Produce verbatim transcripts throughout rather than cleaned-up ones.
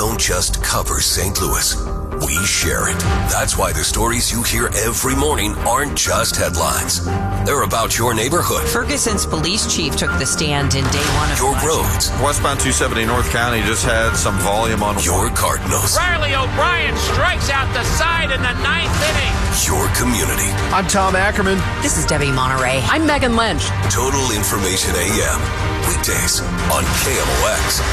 don't just cover Saint Louis. We share it. That's why the stories you hear every morning aren't just headlines. They're about your neighborhood. Ferguson's police chief took the stand in day one of your roads. Westbound two seventy North County just had some volume on your Cardinals. Riley O'Brien strikes out the side in the ninth inning. Your community. I'm Tom Ackerman. This is Debbie Monterey. I'm Megan Lynch. Total Information A M. Weekdays on K M O X.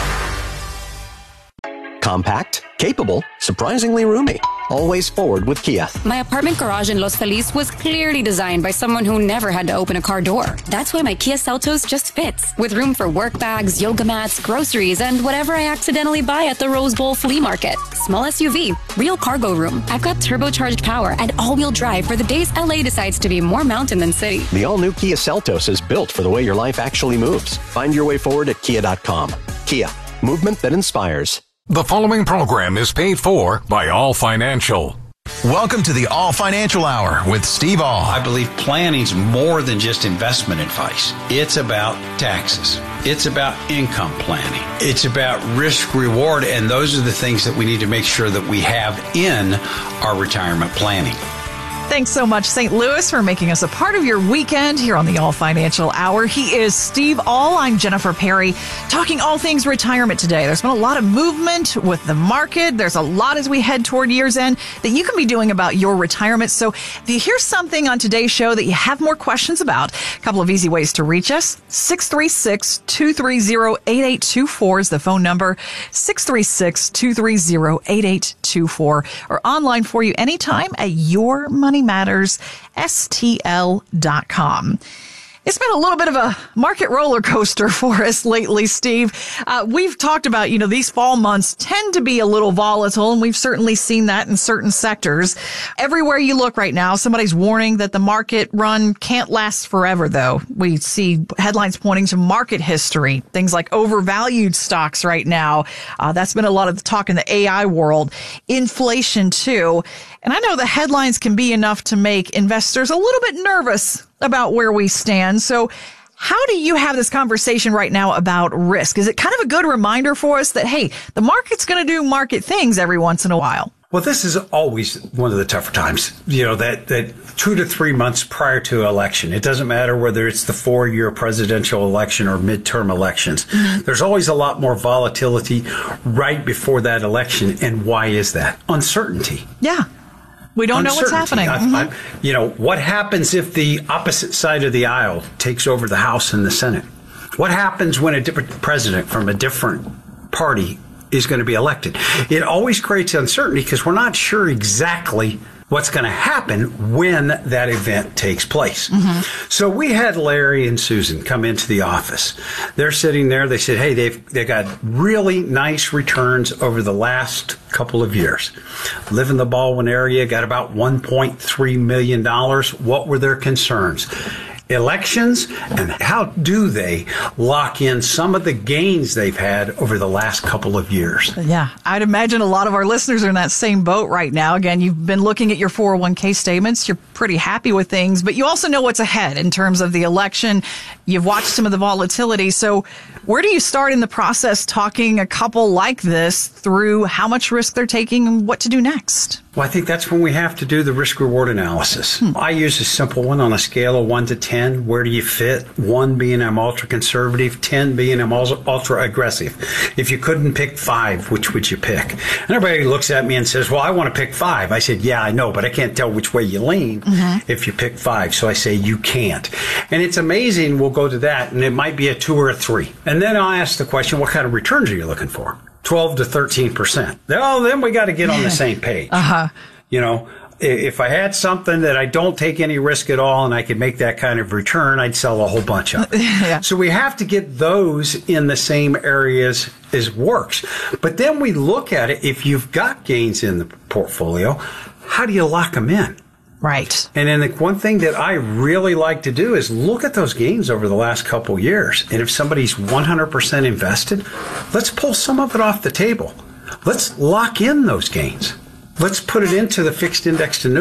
Compact, capable, surprisingly roomy. Always forward with Kia. My apartment garage in Los Feliz was clearly designed by someone who never had to open a car door. That's why my Kia Seltos just fits, with room for work bags, yoga mats, groceries, and whatever I accidentally buy at the Rose Bowl flea market. Small S U V, real cargo room. I've got turbocharged power and all-wheel drive for the days L A decides to be more mountain than city. The all-new Kia Seltos is built for the way your life actually moves. Find your way forward at kia dot com. Kia, movement that inspires. The following program is paid for by All Financial. Welcome to the All Financial Hour with Steve All. I believe planning's more than just investment advice. It's about taxes. It's about income planning. It's about risk reward, and those are the things that we need to make sure that we have in our retirement planning. Thanks so much, Saint Louis, for making us a part of your weekend here on the All Financial Hour. He is Steve All. I'm Jennifer Perry, talking all things retirement today. There's been a lot of movement with the market. There's a lot as we head toward year's end that you can be doing about your retirement. So if you hear something on today's show that you have more questions about, a couple of easy ways to reach us. six three six, two three zero, eight eight two four is the phone number. six three six, two three zero, eight eight two four. Or online for you anytime at Your Money Matters S T L dot com. It's been a little bit of a market roller coaster for us lately, Steve. Uh, we've talked about, you know, these fall months tend to be a little volatile, and we've certainly seen that in certain sectors. Everywhere you look right now, somebody's warning that the market run can't last forever, though. We see headlines pointing to market history, things like overvalued stocks right now. Uh, that's been a lot of the talk in the A I world. Inflation, too. And I know the headlines can be enough to make investors a little bit nervous about where we stand. So how do you have this conversation right now about risk? Is it kind of a good reminder for us that, hey, the market's going to do market things every once in a while? Well, this is always one of the tougher times, you know, that, that two to three months prior to election. It doesn't matter whether it's the four-year presidential election or midterm elections. Mm-hmm. There's always a lot more volatility right before that election. And why is that? Uncertainty. Yeah. We don't know what's happening. I, mm-hmm. I, you know, what happens if the opposite side of the aisle takes over the House and the Senate? What happens when a different president from a different party is going to be elected? It always creates uncertainty because we're not sure exactly what's going to happen when that event takes place. Mm-hmm. So we had Larry and Susan come into the office. They're sitting there. They said, hey, they've they got really nice returns over the last couple of years. Live in the Baldwin area, got about one point three million dollars. What were their concerns? Elections, and how do they lock in some of the gains they've had over the last couple of years? Yeah, I'd imagine a lot of our listeners are in that same boat right now. Again, you've been looking at your four oh one k statements. You're pretty happy with things, but you also know what's ahead in terms of the election. You've watched some of the volatility. So where do you start in the process talking a couple like this through how much risk they're taking and what to do next? Well, I think that's when we have to do the risk-reward analysis. Hmm. I use a simple one on a scale of one to ten. Where do you fit? one being I'm ultra-conservative, ten being I'm ultra-aggressive. If you couldn't pick five, which would you pick? And everybody looks at me and says, well, I want to pick five. I said, yeah, I know, but I can't tell which way you lean mm-hmm. if you pick five. So I say, you can't. And it's amazing. We'll go to that, and it might be a two or a three. And then I'll ask the question, what kind of returns are you looking for? twelve to thirteen percent. Oh, then we got to get on the same page. Uh-huh. You know, if I had something that I don't take any risk at all and I could make that kind of return, I'd sell a whole bunch of it. Yeah. So we have to get those in the same areas as works. But then we look at it. If you've got gains in the portfolio, how do you lock them in? Right. And then the one thing that I really like to do is look at those gains over the last couple of years. And if somebody's one hundred percent invested, let's pull some of it off the table. Let's lock in those gains. Let's put it into the fixed indexed annuity.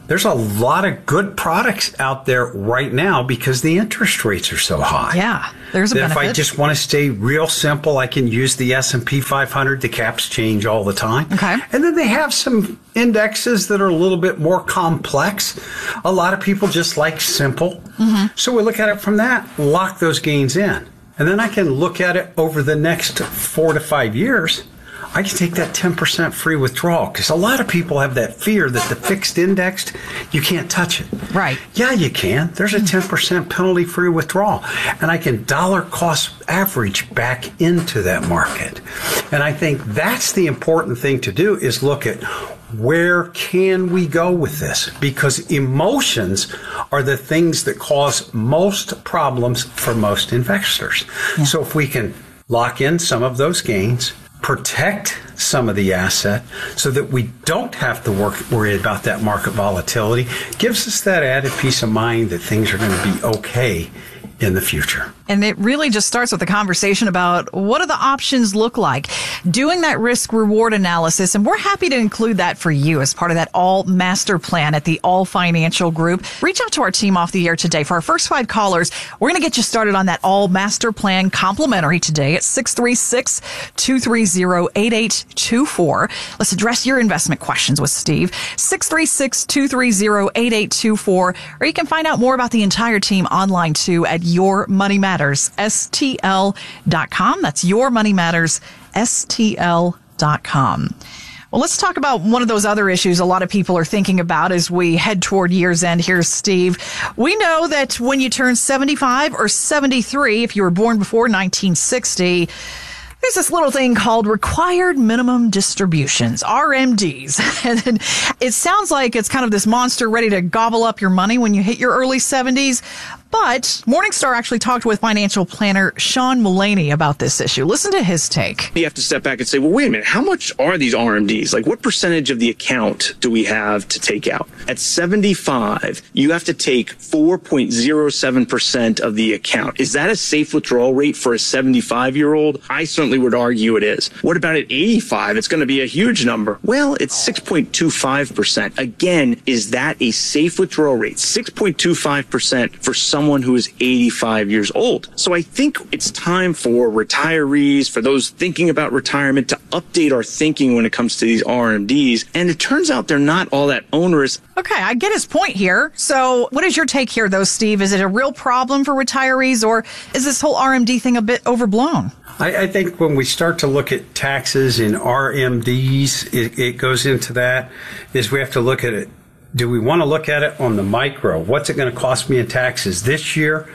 there's a lot of good products out there right now because the interest rates are so high. Yeah, there's a that benefit. If I just want to stay real simple, I can use the S and P five hundred. The caps change all the time. Okay. And then they have some indexes that are a little bit more complex. A lot of people just like simple. Mm-hmm. So we look at it from that, lock those gains in. And then I can look at it over the next four to five years. I can take that ten percent free withdrawal because a lot of people have that fear that the fixed indexed, you can't touch it. Right. Yeah, you can. There's a ten percent penalty free withdrawal. And I can dollar cost average back into that market. And I think that's the important thing to do is look at where can we go with this? Because emotions are the things that cause most problems for most investors. Yeah. So if we can lock in some of those gains, protect some of the asset so that we don't have to work, worry about that market volatility, gives us that added peace of mind that things are going to be okay in the future. And it really just starts with a conversation about what do the options look like? Doing that risk reward analysis. And we're happy to include that for you as part of that all master plan at the All Financial Group. Reach out to our team off the air today. For our first five callers, we're going to get you started on that all master plan complimentary today at six three six, two three zero, eight eight two four. Let's address your investment questions with Steve. six three six, two three zero, eight eight two four. Or you can find out more about the entire team online too at Your Money Matters, S T L dot com. That's Your Money Matters, S T L dot com. Well, let's talk about one of those other issues a lot of people are thinking about as we head toward year's end. Here's Steve. We know that when you turn seventy-five or seventy-three, if you were born before nineteen sixty, there's this little thing called required minimum distributions, R M Ds. And it sounds like it's kind of this monster ready to gobble up your money when you hit your early seventies. But Morningstar actually talked with financial planner Sean Mullaney about this issue. Listen to his take. You have to step back and say, well, wait a minute, how much are these R M Ds? Like, what percentage of the account do we have to take out? At seventy-five, you have to take four point zero seven percent of the account. Is that a safe withdrawal rate for a seventy-five-year-old? I certainly would argue it is. What about at eighty-five? It's going to be a huge number. Well, it's six point two five percent. Again, is that a safe withdrawal rate? six point two five percent for someone who is eighty-five years old. So I think it's time for retirees, for those thinking about retirement, to update our thinking when it comes to these R M Ds. And it turns out they're not all that onerous. Okay, I get his point here. So what is your take here, though, Steve? Is it a real problem for retirees, or is this whole R M D thing a bit overblown? I, I think when we start to look at taxes and R M Ds, it, it goes into that, is we have to look at it. Do we want to look at it on the micro? What's it going to cost me in taxes this year,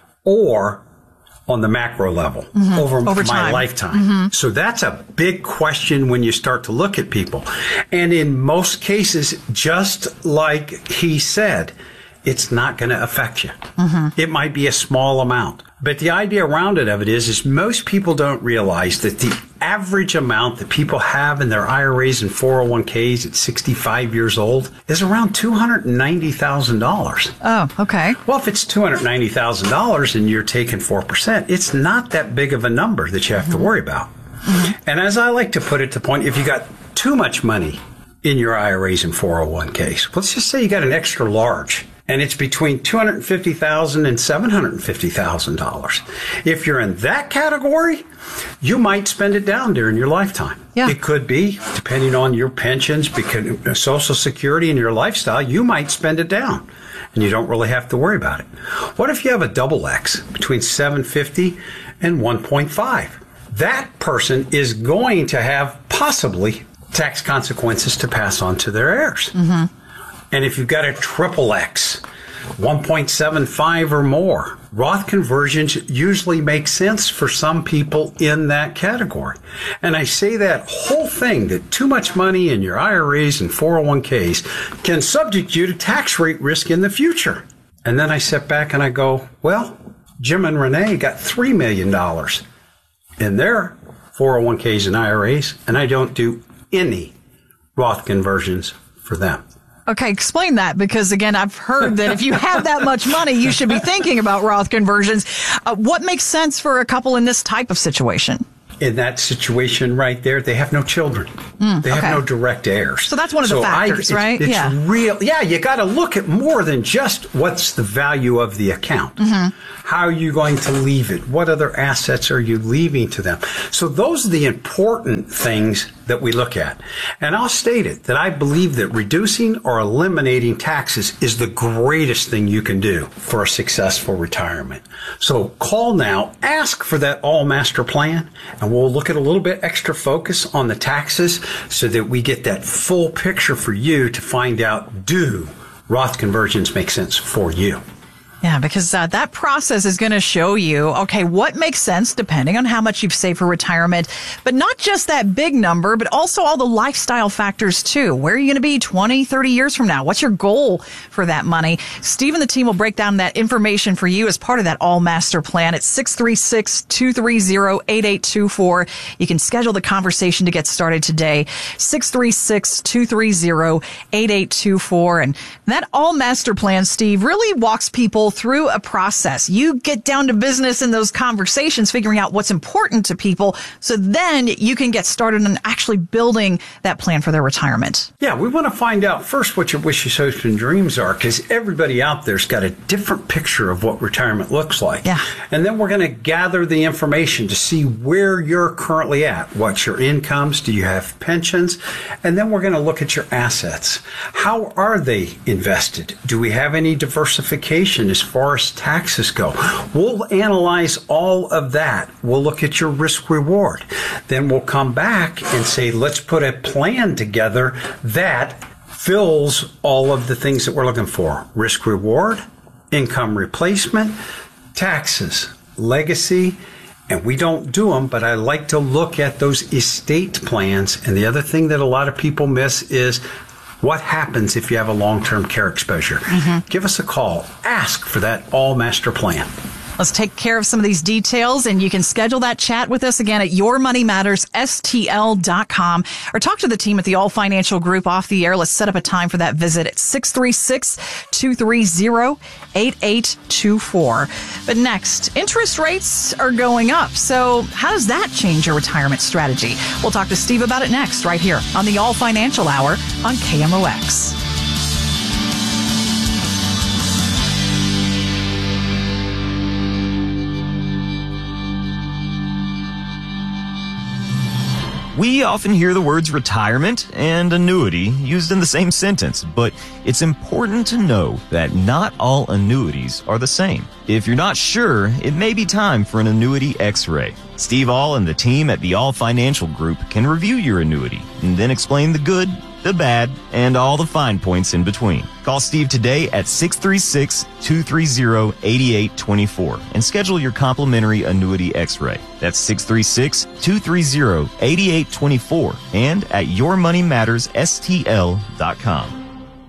or on the macro level mm-hmm. over, over my lifetime? Mm-hmm. So that's a big question when you start to look at people. And in most cases, just like he said, it's not going to affect you. Mm-hmm. It might be a small amount. But the idea around it of it is, is most people don't realize that the average amount that people have in their I R As and four oh one k's at sixty-five years old is around two hundred ninety thousand dollars. Oh, okay. Well, if it's two hundred ninety thousand dollars and you're taking four percent, it's not that big of a number that you have mm-hmm. to worry about. Mm-hmm. And as I like to put it to point, if you got too much money in your I R As and four oh one k's, let's just say you got an extra large, and it's between two hundred fifty thousand dollars and seven hundred fifty thousand dollars. If you're in that category, you might spend it down during your lifetime. Yeah. It could be, depending on your pensions, because Social Security and your lifestyle, you might spend it down, and you don't really have to worry about it. What if you have a double X between seven hundred fifty thousand dollars and one point five? That person is going to have possibly tax consequences to pass on to their heirs. Mm-hmm. And if you've got a triple X, one point seven five or more, Roth conversions usually make sense for some people in that category. And I say that whole thing, that too much money in your I R As and four oh one k's can subject you to tax rate risk in the future. And then I sit back and I go, well, Jim and Renee got three million dollars in their four oh one k's and I R As, and I don't do any Roth conversions for them. Okay, explain that, because, again, I've heard that if you have that much money, you should be thinking about Roth conversions. Uh, what makes sense for a couple in this type of situation? in that situation right there, they have no children. Mm, they okay. have no direct heirs. So that's one of the so factors, I, it's, right? It's yeah. real. Yeah, you got to look at more than just what's the value of the account. Mm-hmm. How are you going to leave it? What other assets are you leaving to them? So those are the important things that we look at. And I'll state it, that I believe that reducing or eliminating taxes is the greatest thing you can do for a successful retirement. So call now, ask for that all master plan, and we'll look at a little bit extra focus on the taxes so that we get that full picture for you to find out, do Roth conversions make sense for you? Yeah, because uh, that process is going to show you, okay, what makes sense depending on how much you've saved for retirement, but not just that big number, but also all the lifestyle factors too. Where are you going to be twenty, thirty years from now? What's your goal for that money? Steve and the team will break down that information for you as part of that all master plan. It's six three six, two three zero, eight eight two four. You can schedule the conversation to get started today. six three six, two three zero, eight eight two four. And that all master plan, Steve, really walks people through a process. You get down to business in those conversations, figuring out what's important to people, so then you can get started on actually building that plan for their retirement. Yeah, we want to find out first what your wishes, hopes, and dreams are, because everybody out there's got a different picture of what retirement looks like. Yeah. And then we're going to gather the information to see where you're currently at. What's your incomes? Do you have pensions? And then we're going to look at your assets. How are they invested? Do we have any diversification as far as taxes go? We'll analyze all of that. We'll look at your risk reward. Then we'll come back and say, let's put a plan together that fills all of the things that we're looking for. Risk reward, income replacement, taxes, legacy, and we don't do them, but I like to look at those estate plans. And the other thing that a lot of people miss is what happens if you have a long-term care exposure. Mm-hmm. Give us a call. Ask for that all master plan. Let's take care of some of these details, and you can schedule that chat with us again at your money matters S T L dot com, or talk to the team at the All Financial Group off the air. Let's set up a time for that visit at six three six, two three zero, eight eight two four. But next, interest rates are going up. So how does that change your retirement strategy? We'll talk to Steve about it next, right here on the All Financial Hour on K M O X. We often hear the words retirement and annuity used in the same sentence, but it's important to know that not all annuities are the same. If you're not sure, it may be time for an annuity x-ray. Steve All and the team at the All Financial Group can review your annuity and then explain the good, the bad, and all the fine points in between. Call Steve today at six three six, two three zero, eight eight two four and schedule your complimentary annuity x-ray. That's six three six, two three zero, eight eight two four and at your money matters S T L dot com.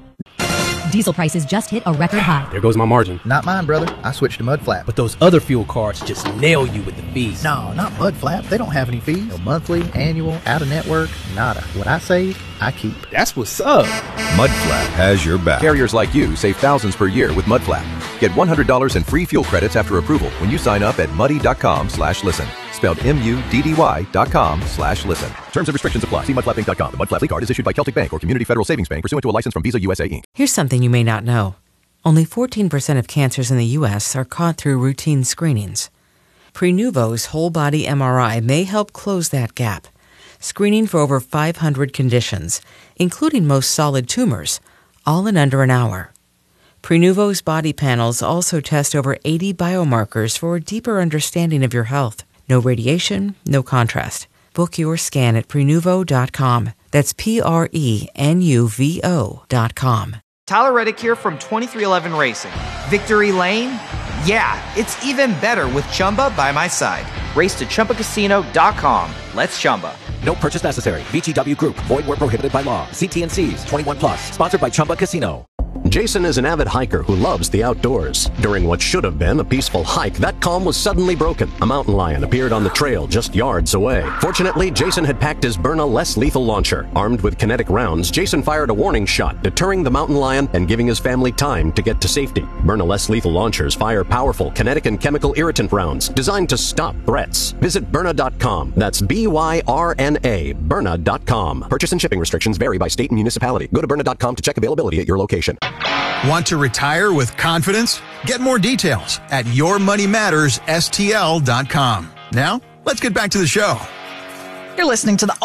Diesel prices just hit a record high. There goes my margin. Not mine, brother. I switched to Mudflap. But those other fuel cards just nail you with the fees. No, not Mudflap. They don't have any fees. No monthly, annual, out-of-network, nada. What I save, I keep. That's what's up. Mudflap has your back. Carriers like you save thousands per year with Mudflap. Get one hundred dollars in free fuel credits after approval when you sign up at muddy.com slash listen. Spelled M-U-D-D-Y dot com slash listen. Terms and restrictions apply. See mudflap inc dot com. The Mudflap Lead Card is issued by Celtic Bank or Community Federal Savings Bank pursuant to a license from Visa U S A Incorporated. Here's something you may not know. Only fourteen percent of cancers in the U S are caught through routine screenings. Prenuvo's whole body M R I may help close that gap, screening for over five hundred conditions, including most solid tumors, all in under an hour. Prenuvo's body panels also test over eighty biomarkers for a deeper understanding of your health. No radiation, no contrast. Book your scan at Prenuvo dot com. That's P R E N U V O dot com. Tyler Reddick here from twenty-three eleven Racing. Victory Lane? Yeah, it's even better with Chumba by my side. Race to Chumba Casino dot com. Let's Chumba. No purchase necessary. V G W Group. Void where prohibited by law. See T and C's. twenty-one plus. Sponsored by Chumba Casino. Jason is an avid hiker who loves the outdoors. During what should have been a peaceful hike, that calm was suddenly broken. A mountain lion appeared on the trail just yards away. Fortunately, Jason had packed his Byrna less lethal launcher. Armed with kinetic rounds, Jason fired a warning shot, deterring the mountain lion and giving his family time to get to safety. Byrna less lethal launchers fire powerful kinetic and chemical irritant rounds designed to stop threats. Visit Byrna dot com. That's B Y R N A, Byrna dot com. Purchase and shipping restrictions vary by state and municipality. Go to Byrna dot com to check availability at your location. Want to retire with confidence? Get more details at your money matters S T L dot com. Now, let's get back to the show. You're listening to the